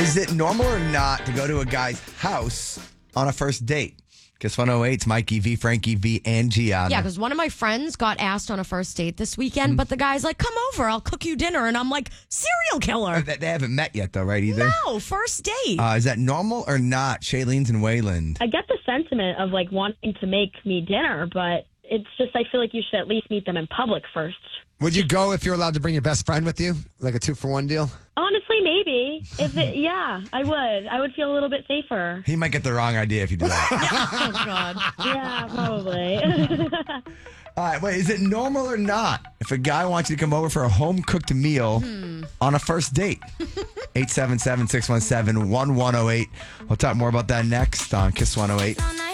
Is it normal or not to go to a guy's house on a first date? Kiss 108's Mikey V, Frankie V, and Gianna. Yeah, because one of my friends got asked on a first date this weekend, but the guy's like, come over, I'll cook you dinner. And I'm like, serial killer. They haven't met yet, though, right, either? No, first date. Is that normal or not? Shailene's in Wayland. I get the sentiment of like wanting to make me dinner, but it's just I feel like you should at least meet them in public first. Would you go if you're allowed to bring your best friend with you? Like a 2-for-1 deal? Honestly, maybe. Yeah, I would. I would feel a little bit safer. He might get the wrong idea if you do that. Oh, God. Yeah, probably. All right, wait, is it normal or not if a guy wants you to come over for a home-cooked meal on a first date? 877-617-1108. We'll talk more about that next on Kiss 108.